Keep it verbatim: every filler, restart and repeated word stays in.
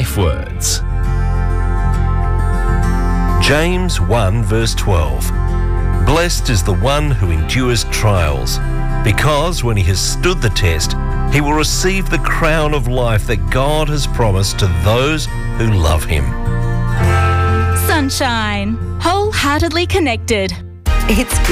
life words. James one verse twelve. Blessed is the one who endures trials, because when he has stood the test, he will receive the crown of life that God has promised to those who love him. Sunshine. Wholeheartedly connected. It's